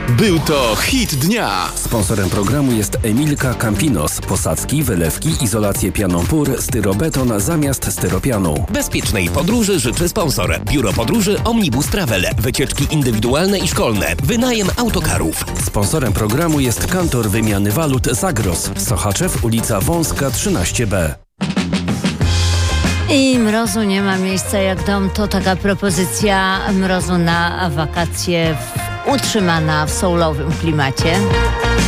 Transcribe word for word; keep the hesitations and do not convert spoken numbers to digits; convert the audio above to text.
Był to hit dnia. Sponsorem programu jest Emilka Campinos. Posadzki, wylewki, izolację pianą PUR, styrobeton zamiast styropianu. Bezpiecznej podróży życzy sponsor. Biuro Podróży Omnibus Travel. Wycieczki indywidualne i szkolne. Wynajem autokarów. Sponsorem programu jest Kantor Wymiany Walut Zagros. Sochaczew, ulica Wąska trzynaście B. I mrozu nie ma miejsca jak dom. To taka propozycja mrozu na wakacje w, utrzymana w soulowym klimacie.